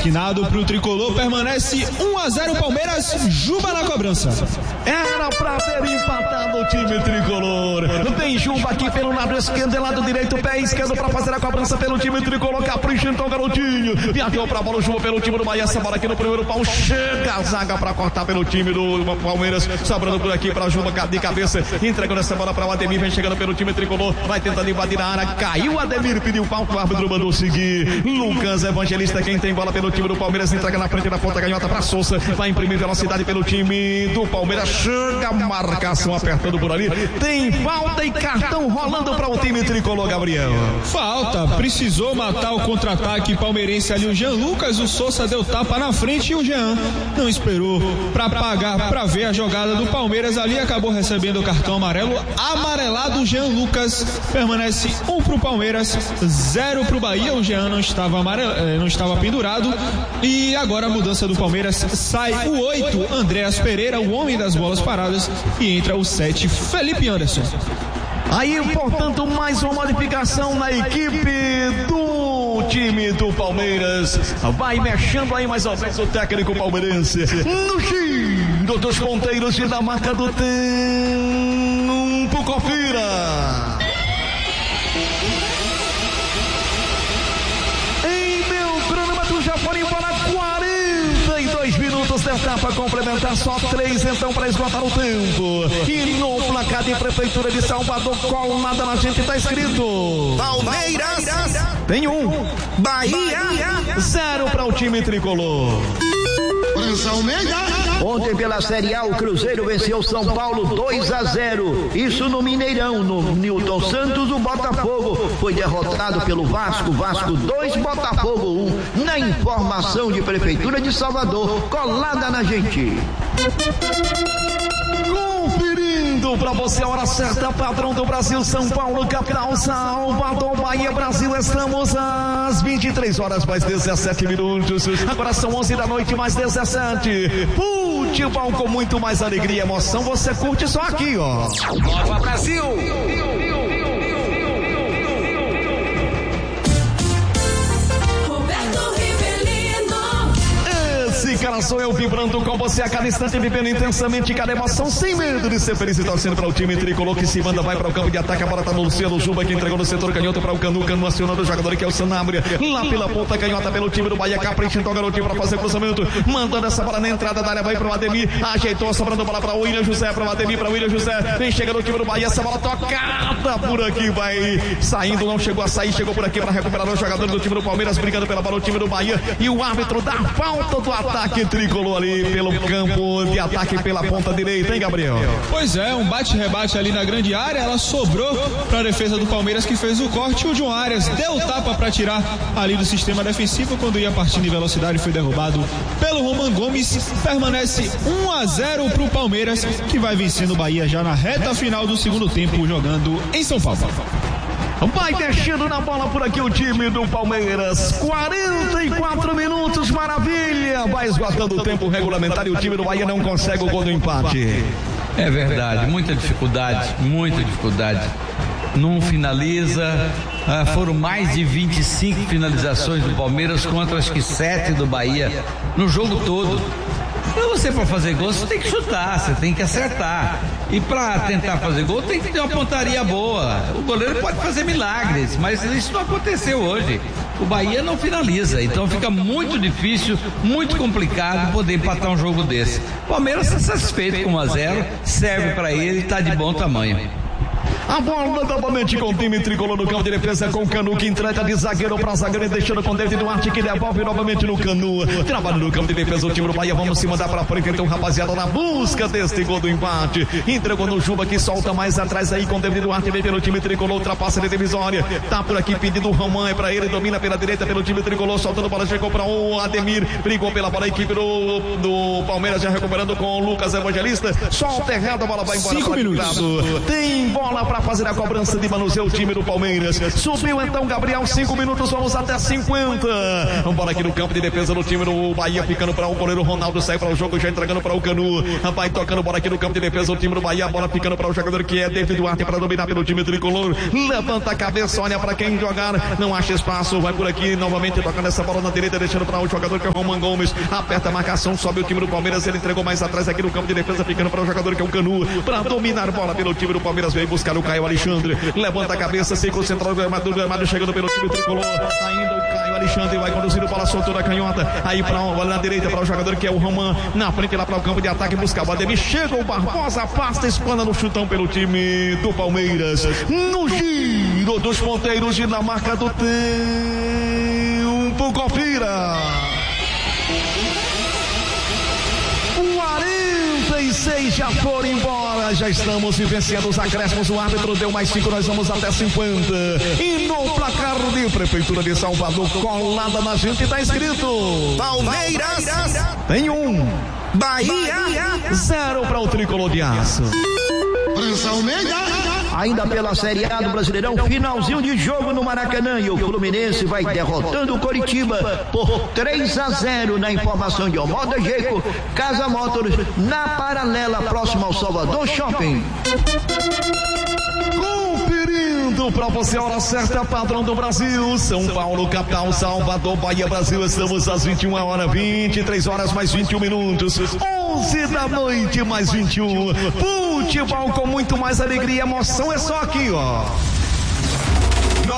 esquinado pro tricolor, permanece 1-0 Palmeiras, Juba na cobrança. Era pra ter empatado o time tricolor. Vem Juba aqui pelo lado esquerdo, lado direito, pé esquerdo pra fazer a cobrança pelo time tricolor. Capricha então, garotinho. Viajou pra bola o Juba pelo time do Bahia. Essa bola aqui no primeiro pau. Chega a zaga pra cortar pelo time do Palmeiras. Sobrando por aqui pra Juba de cabeça. Entregando essa bola pra o Ademir. Vem chegando pelo time tricolor. Vai tentando invadir a área. Caiu o Ademir, pediu falta. O árbitro mandou seguir. Lucas Evangelista, quem tem bola pelo time do Palmeiras. Entrega na frente da ponta canhota pra Souza. Vai imprimir velocidade pelo time do Palmeiras. Chega a marcação apertando por ali. Tem falta e cartão rolando para o time tricolor, Gabriel. Falta, precisou matar o contra-ataque palmeirense ali. O Jean Lucas, o Souza deu tapa na frente e o Jean não esperou para pagar, para ver a jogada do Palmeiras ali. Acabou recebendo o cartão amarelo. Amarelado, o Jean Lucas. Permanece 1 pro Palmeiras, 0 pro Bahia. O Jean não estava pendurado. E agora a mudança do Palmeiras, sai o 8, Andréas Pereira, o homem das bolas paradas, e entra o 7, Felipe Anderson. Aí, portanto, mais uma modificação na equipe do time do Palmeiras. Vai mexendo aí mais ou menos o técnico palmeirense. No giro dos ponteiros e da marca do tempo. Confira. Em Belgrano, já foram embora 42 minutos da etapa complementar, só 3 então para esgotar o tempo. E no placar de Prefeitura de Salvador, colada na gente, tá escrito Palmeiras tem 1, Bahia 0 para o time tricolor. Ontem pela Série A, o Cruzeiro venceu São Paulo 2-0. Isso no Mineirão. No Newton Santos, o Botafogo foi derrotado pelo Vasco. Vasco 2, Botafogo 1. Na informação de Prefeitura de Salvador, colada na gente. Conferindo pra você a hora certa, padrão do Brasil, São Paulo, capital, Salvador, Bahia, Brasil. Estamos às 23 horas mais 17 minutos. Agora são 11 da noite mais 17. Futebol com muito mais alegria e emoção. Você curte só aqui, ó. Nova Brasil. Esse cara sou eu, vibrando com você a cada instante, vivendo intensamente cada emoção, sem medo de ser feliz e torcendo para o time tricolor que se manda, vai para o campo de ataque. A bola tá no Luciano Juba, que entregou no setor canhoto para o Canu acionando o jogador que é o Sanabria, lá pela ponta canhota pelo time do Bahia. Capricha então o garotinho para fazer o cruzamento, mandando essa bola na entrada da área, vai para o Ademir, ajeitou, sobrando bola para o William José, para o Ademir, para o William José, vem chegando o time do Bahia, essa bola tocada por aqui, vai saindo, não chegou a sair, chegou por aqui para recuperar os jogadores do time do Palmeiras, brigando pela bola o time do Bahia, e o árbitro dá falta do ataque tricolor ali pelo campo de ataque pela ponta direita, hein, Gabriel? Pois é, um bate-rebate ali na grande área, ela sobrou para a defesa do Palmeiras, que fez o corte. O John Arias deu tapa para tirar ali do sistema defensivo, quando ia partindo em velocidade foi derrubado pelo Roman Gomes. Permanece 1-0 pro Palmeiras, que vai vencendo o Bahia já na reta final do segundo tempo, jogando em São Paulo. Vai deixando na bola por aqui o time do Palmeiras. 44 minutos, maravilha. Vai esgotando o tempo regulamentar e o time do Bahia não consegue o gol do empate. É verdade, muita dificuldade. Não finaliza. Foram mais de 25 finalizações do Palmeiras contra acho que 7 do Bahia no jogo todo. Você para fazer gol, você tem que chutar, você tem que acertar. E para tentar fazer gol, tem que ter uma pontaria boa. O goleiro pode fazer milagres, mas isso não aconteceu hoje. O Bahia não finaliza, então fica muito difícil, muito complicado poder empatar um jogo desse. O Palmeiras está satisfeito com 1-0, serve para ele e está de bom tamanho. A bola novamente com o time tricolor no campo de defesa, com o Canu que entrega de zagueiro para zagueiro, deixando com o David Duarte que devolve novamente no Canu. Trabalho no campo de defesa o time do Bahia, vamos se mandar para frente então, rapaziada, na busca deste gol do empate. Entregou no Juba que solta mais atrás aí com o David Duarte, vem pelo time tricolor, ultrapassa de divisória. Tá por aqui pedindo o Roman, é para ele, domina pela direita pelo time tricolor, soltando bola, chegou para o Ademir, brigou pela bola, a equipe do Palmeiras já recuperando com o Lucas Evangelista. Solta errado, a bola vai embora. 5 minutos. Tem bola para para fazer a cobrança de manuseio o time do Palmeiras. Subiu então Gabriel, 5 minutos, vamos até 50. Vamos aqui no campo de defesa do time do Bahia, ficando para o goleiro Ronaldo, sai para o jogo, já entregando para o Canu. Vai tocando bola aqui no campo de defesa do time do Bahia, a bola ficando para o jogador que é David Duarte para dominar pelo time tricolor. Levanta a cabeça, olha para quem jogar, não acha espaço, vai por aqui novamente tocando essa bola na direita, deixando para o jogador que é o Roman Gomes. Aperta a marcação, sobe o time do Palmeiras, ele entregou mais atrás aqui no campo de defesa, ficando para o jogador que é o Canu, para dominar bola pelo time do Palmeiras, veio buscar o Caio Alexandre, levanta a cabeça, se concentra no gramado, chegando pelo time tricolor, ainda o Caio Alexandre vai conduzindo bola solta da canhota, aí para na direita para o jogador que é o Roman, na frente lá para o campo de ataque, busca o Ademir, chega o Barbosa, afasta, espana no chutão pelo time do Palmeiras, no giro dos ponteiros e na marca do tempo, confira. 46 já foram embora, já estamos vivenciando os acréscimos, o árbitro deu mais 5, nós vamos até 50. E no placar de Prefeitura de Salvador, colada na gente, tá escrito Palmeiras tem 1, Bahia 0 para o Tricolor de Aço. Ainda pela Série A do Brasileirão, finalzinho de jogo no Maracanã, e o Fluminense vai derrotando o Coritiba por 3-0 na informação de Almoda Jeco, Casa Motors, na paralela próxima ao Salvador Shopping. Conferindo para você a hora certa, padrão do Brasil, São Paulo, capital, Salvador, Bahia, Brasil, estamos às 21h, 23 horas mais 21 minutos, 11 da noite mais 21, futebol com muito mais alegria e emoção, é só aqui, ó.